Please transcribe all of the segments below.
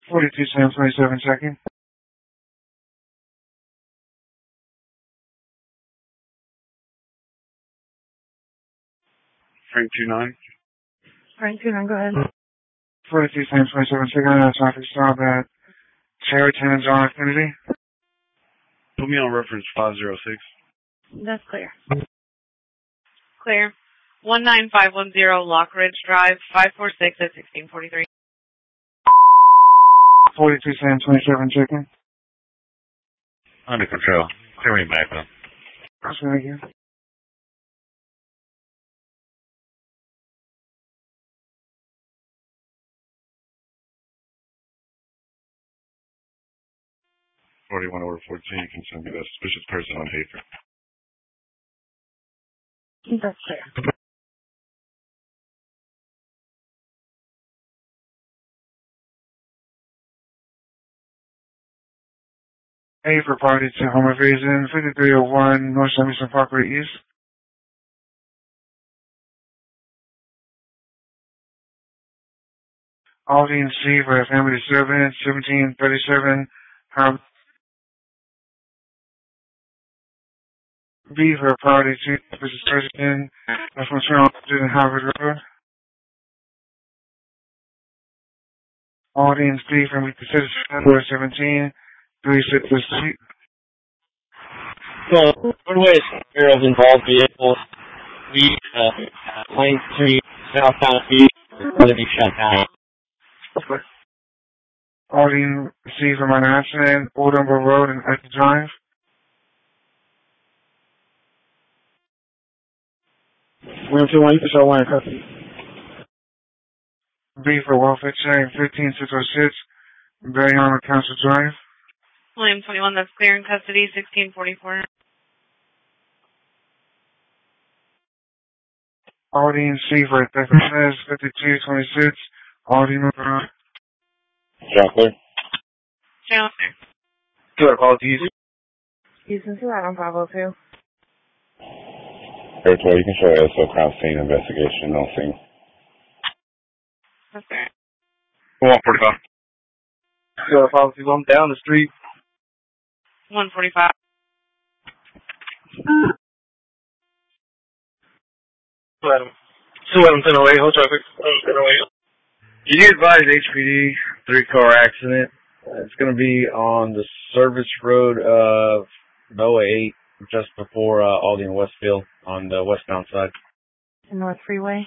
42 Sam 27 checking. Frank 29. Frank 29, go ahead. 42 Sam 27 checking. I have traffic stop at Cherryton and John F. Kennedy. Put me on reference 506. That's clear. Clear. 19510 Lockridge Drive, 546 at 1643. 42 Sam 27 checking. Under control. Clear me back up. Thank you. Over 14, you can send me that suspicious person on paper. That's clear. A for party to home evasion, 5301 North Emerson Parkway East. Aldine C for a family servant, 1737 B for a party to Mrs. Thurston from Charleston Harvard Road. Aldine C for Meet the Citizen, 417 36 So, roadways of involved vehicles, we, Plain Street, southbound east, are going to be shut down. Aldine C for minor accident, Old Umber Road and Echo Drive. William 21, for show 1 in custody. B for welfare check, 15606 Berryhammer Council Drive. William 21, that's clear in custody, 1644. Aldine C for Texas, 5226 Aldine Road. Clear. Channel Good, call to Houston. Houston 2 Adam 502. Airport, you can show SO crime scene investigation on scene. That's clear. 145. Good, call to I'm down the street. 145. Two Adam 1008, hold traffic. 1008. Can you advise HPD 3-car accident? It's going to be on the service road of NOAA 8, just before Aldine Westfield on the westbound side. North Freeway.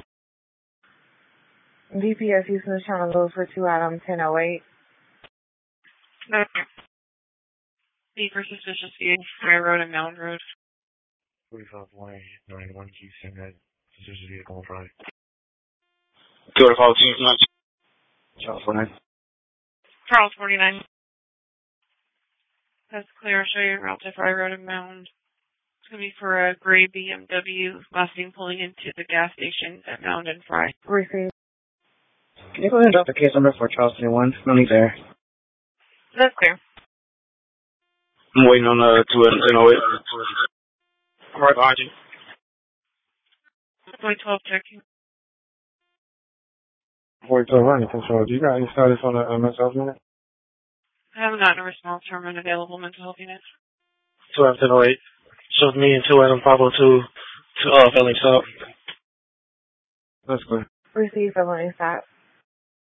DPS Houston is trying to load for 2 Adam 1008. Okay. B for suspicious view, Railroad and Mountain Road. 45 way, 91 Houston, that suspicious vehicle on Friday. Good, call to Houston. Charles 49. Charles 49. That's clear. I'll show you route to Fry Road and Mound. It's going to be for a gray BMW, last seen pulling into the gas station at Mound and Fry. Receive. Can you go ahead and drop the case number for Charles 21? No need there. That's clear. I'm waiting on 2 Adam 1008. Right behind you. 12 checking. 42 running control. Do you got any status on the mental health unit? I haven't gotten a response from an available mental health unit. 2 Adam 1008. Shows me and 2 Adam 502 to felony stop. That's clear. Receive felony stop.